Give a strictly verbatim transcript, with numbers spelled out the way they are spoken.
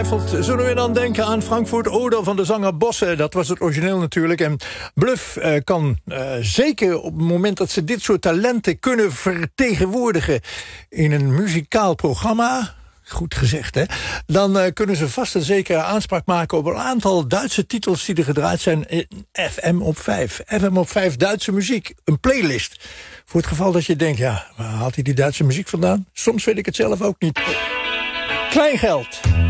ongetwijfeld zullen we dan denken aan Frankfurt Oder van de zanger Bosse. Dat was het origineel natuurlijk. En Bluff uh, kan uh, zeker op het moment dat ze dit soort talenten kunnen vertegenwoordigen in een muzikaal programma, goed gezegd, hè? Dan uh, kunnen ze vast en zeker aanspraak maken op een aantal Duitse titels die er gedraaid zijn in F M op vijf. F M op vijf Duitse muziek, een playlist. Voor het geval dat je denkt, ja, waar haalt hij die Duitse muziek vandaan? Soms weet ik het zelf ook niet. Kleingeld.